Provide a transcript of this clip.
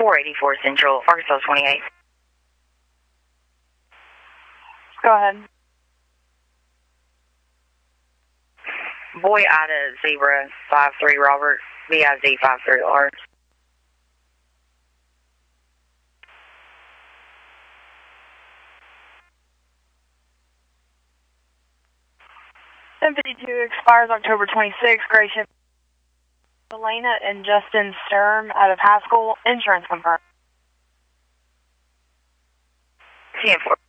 484 Central, Arkansas 28. Go ahead. Boy Ida Zebra 53 Robert, VIZ 53 Lawrence. 1052 expires October 26th. Gray ship. Elena and Justin Sturm out of Haskell. Insurance confirmed. 10-4.